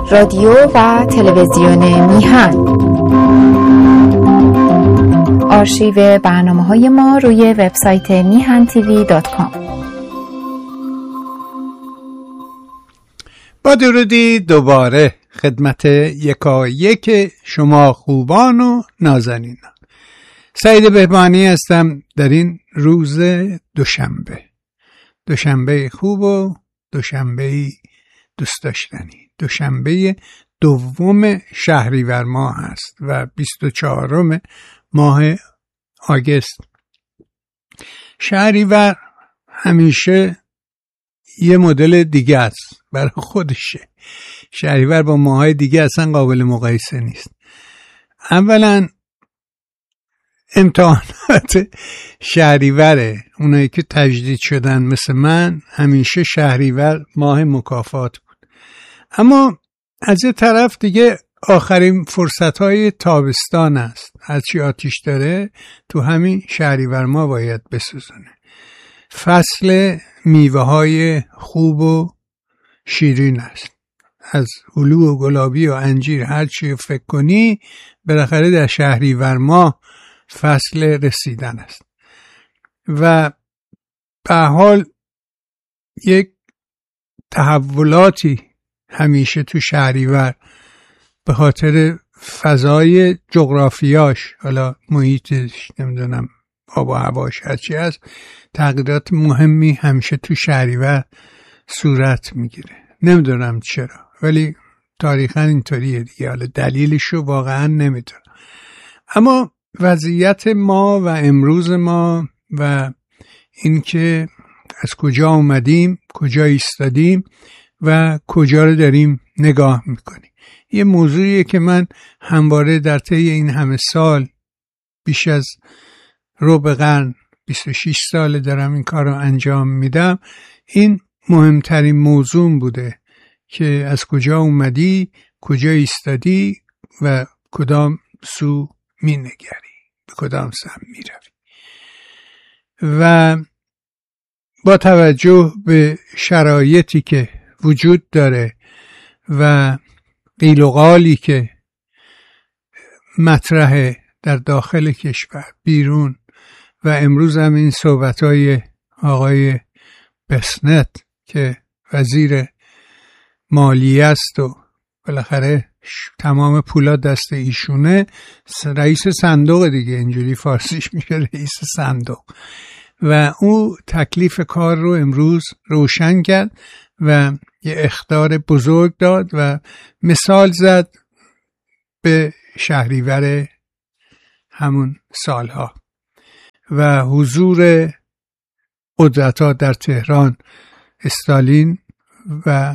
رادیو و تلویزیون میهن. آرشیو برنامه‌های ما روی وبسایت mihantv.com. با درودی دوباره خدمت یکایک شما خوبان و نازنینان. سعید بهبانی هستم در این روز دوشنبه خوب و دوشنبه دوست داشتنی. دوشنبه دوم شهریور ماه است و 24 ماه آگوست. شهریور همیشه یه مدل دیگه است برای خودشه. شهریور با ماهای دیگه اصلا قابل مقایسه نیست. اولا امتحانات شهریوره، اونایی که تجدید شدن مثل من، همیشه شهریور ماه مکافات بود. اما از یه طرف دیگه آخرین فرصت‌های تابستان است. هرچی آتیش داره تو همین شهریور ماه باید بسوزونه. فصل میوه‌های خوب و شیرین است. از هلو و گلابی و انجیر هرچی فکر کنی بالاخره در شهریور ماه فصل رسیدن است. و به حال یک تحولاتی همیشه تو شهریور به خاطر فضای جغرافیاش، حالا محیطش، نمیدونم آب و هواش هرچی هست، تغییرات مهمی همیشه تو شهریور صورت میگیره. نمیدونم چرا، ولی تاریخاً اینطوریه دیگه. حالا دلیلشو واقعاً نمیدونم. اما وضعیت ما و امروز ما و اینکه از کجا اومدیم، کجا ایستادیم و کجا رو داریم نگاه میکنیم، یه موضوعیه که من همواره در طی این همه سال، بیش از ربع قرن، 26 ساله دارم این کار رو انجام میدم، این مهمترین موضوع بوده که از کجا اومدی، کجا ایستادی و کدام سو مینگری، به کدام سمت میروی. و با توجه به شرایطی که وجود داره و قیل و قالی که مطرحه در داخل کشور، بیرون، و امروز هم این صحبت‌های آقای بسنت که وزیر مالیه است و بالاخره تمام پولا دست ایشونه، رئیس صندوق دیگه، اینجوری فارسیش میشه رئیس صندوق، و او تکلیف کار رو امروز روشن کرد و یه اخطار بزرگ داد و مثال زد به شهریور همون سالها و حضور قدرت‌ها در تهران، استالین و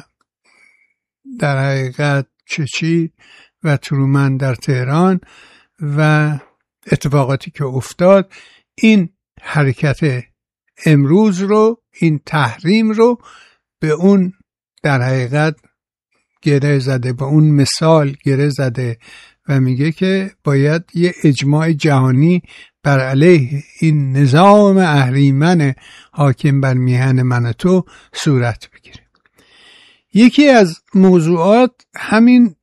در حقیقت چرچیل و ترومن در تهران و اتفاقاتی که افتاد، این حرکت امروز رو، این تحریم رو به اون در حقیقت گره زده، به اون مثال گره زده و میگه که باید یه اجماع جهانی بر علیه این نظام اهریمن حاکم بر میهن من و تو صورت بگیره. یکی از موضوعات همین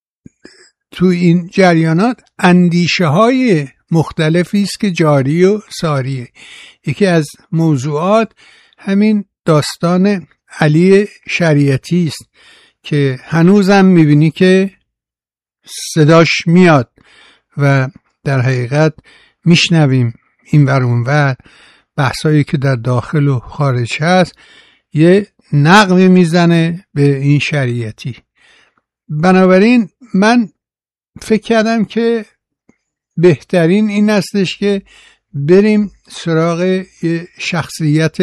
تو این جریانات اندیشه های مختلفی است که جاری و ساریه. یکی از موضوعات همین داستان علی شریعتی است که هنوزم میبینی که صداش میاد و در حقیقت میشنویم این ور اون ور بحثایی که در داخل و خارج هست، یه نقمی میزنه به این شریعتی. بنابراین من فکر کردم که بهترین این هستش که بریم سراغ یه شخصیت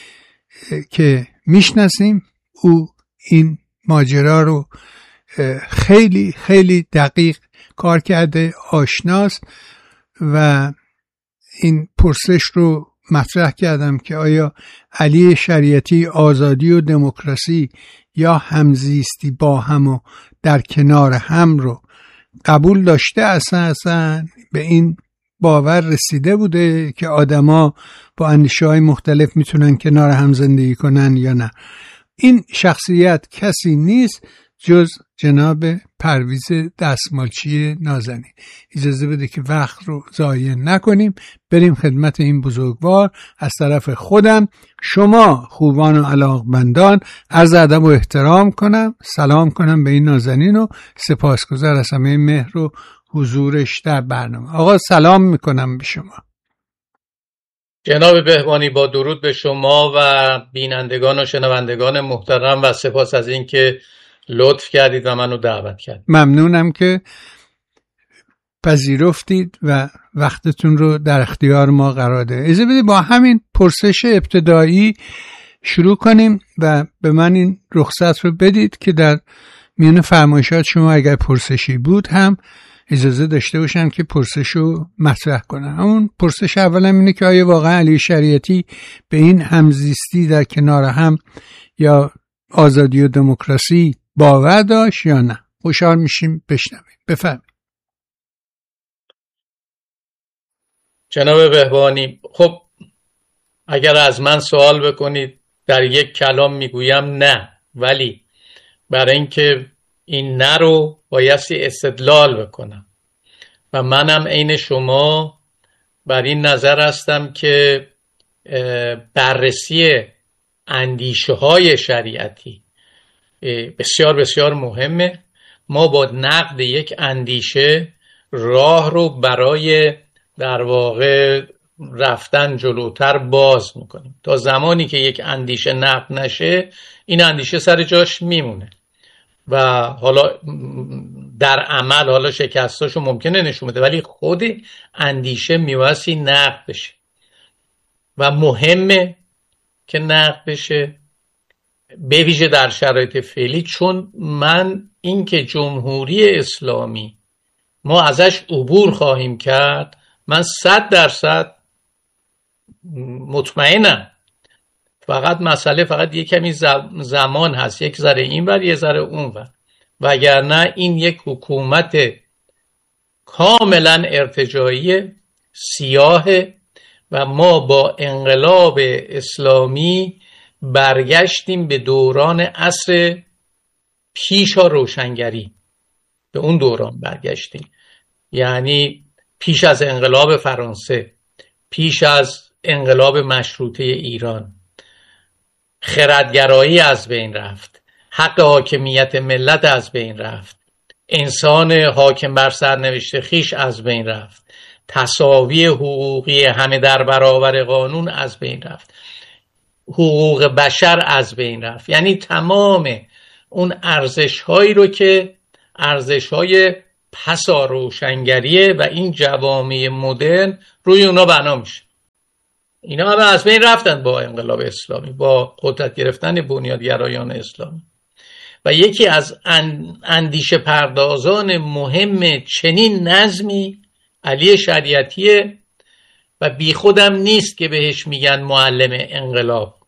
که میشناسیم. او این ماجرا رو خیلی خیلی دقیق کار کرده، آشناست، و این پرسش رو مطرح کردم که آیا علی شریعتی آزادی و دموکراسی یا همزیستی با هم و در کنار هم رو قبول داشته؟ اصلا به این باور رسیده بوده که آدما با اندیشه‌های مختلف میتونن کنار هم زندگی کنن یا نه؟ این شخصیت کسی نیست جز جناب پرویز دستمالچی نازنین. اجازه بده که وقت رو ضایع نکنیم، بریم خدمت این بزرگوار. از طرف خودم شما خوبان و علاقمندان عرض ادب و احترام کنم، سلام کنم به این نازنین و سپاسگزار از همه مهر و حضورش در برنامه. آقا سلام میکنم به شما. جناب بهبانی با درود به شما و بینندگان و شنوندگان محترم و سپاس از این که لطف کردید و منو دعوت کردید. ممنونم که پذیرفتید و وقتتون رو در اختیار ما قرار دادید. اجازه بدید با همین پرسش ابتدایی شروع کنیم و به من این رخصت رو بدید که در میان فرمایشات شما اگر پرسشی بود هم اجازه داشته باشن که پرسش رو مطرح کنن. همون پرسش اولم اینه که آیا واقعا علی شریعتی به این همزیستی در کنار هم یا آزادی و دموکراسی باور داشت یا نه؟ خوشحال میشیم بشنویم. بفرمایید. جناب بهبانی، خب اگر از من سوال بکنید در یک کلام میگویم نه، ولی برای اینکه این نه رو بایستی استدلال بکنم و منم عین شما بر این نظر هستم که بررسی اندیشه های شریعتی بسیار بسیار مهمه. ما با نقد یک اندیشه راه رو برای در واقع رفتن جلوتر باز میکنیم. تا زمانی که یک اندیشه نقد نشه این اندیشه سر جاش میمونه و حالا در عمل حالا شکستاشو ممکنه نشون بده، ولی خود اندیشه میواسطی نقد بشه و مهمه که نقد بشه، به ویژه در شرایط فعلی. چون من اینکه جمهوری اسلامی ما ازش عبور خواهیم کرد من 100% مطمئنم. فقط مسئله فقط یک کمی زمان هست، یک ذره این ور یه ذره اون ور، وگرنه این یک حکومت کاملا ارتجاعی سیاه و ما با انقلاب اسلامی برگشتیم به دوران عصر پیش روشنگری، به اون دوران برگشتیم، یعنی پیش از انقلاب فرانسه، پیش از انقلاب مشروطه ایران. خردگرایی از بین رفت، حق حاکمیت ملت از بین رفت، انسان حاکم بر سرنوشت خیش از بین رفت، تساوی حقوقی همه در برابر قانون از بین رفت، حقوق بشر از بین رفت. یعنی تمام اون ارزش‌هایی رو که ارزش‌های پسا روشنگریه و این جوامع مدرن روی اونا بنا میشه. اینا همه از بین رفتن با انقلاب اسلامی، با قدرت گرفتن بنیادگرایان اسلامی. و یکی از اندیشه پردازان مهم چنین نظمی علی شریعتیه و بی خودم نیست که بهش میگن معلم انقلاب.